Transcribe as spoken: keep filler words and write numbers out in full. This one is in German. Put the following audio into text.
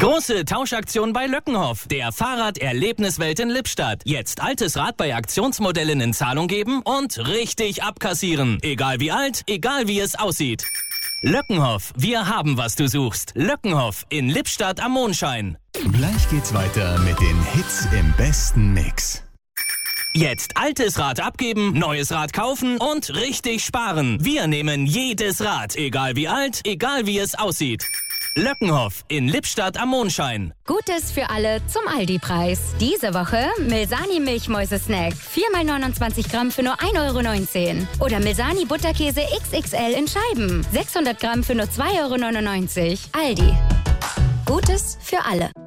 Große Tauschaktion bei Löckenhoff, der Fahrraderlebniswelt in Lippstadt. Jetzt altes Rad bei Aktionsmodellen in Zahlung geben und richtig abkassieren. Egal wie alt, egal wie es aussieht. Löckenhoff, wir haben, was du suchst. Löckenhoff in Lippstadt am Mondschein. Gleich geht's weiter mit den Hits im besten Mix. Jetzt altes Rad abgeben, neues Rad kaufen und richtig sparen. Wir nehmen jedes Rad, egal wie alt, egal wie es aussieht. Löckenhoff in Lippstadt am Mondschein. Gutes für alle zum Aldi-Preis. Diese Woche Milsani Milchmäuse-Snack. vier mal neunundzwanzig Gramm für nur ein Euro neunzehn. Oder Milsani Butterkäse X X L in Scheiben. sechshundert Gramm für nur zwei Euro neunundneunzig. Aldi. Gutes für alle.